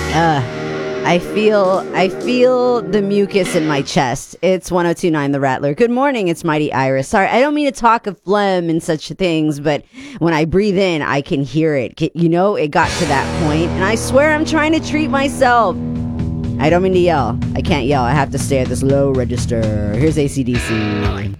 Uh, I feel the mucus in my chest. It's 1029 The Rattler. Good morning, it's Mighty Iris. Sorry, I don't mean to talk of phlegm and such things, but when I breathe in, I can hear it. It got to that point, and I swear I'm trying to treat myself. I don't mean to yell. I can't yell. I have to stay at this low register. Here's AC/DC.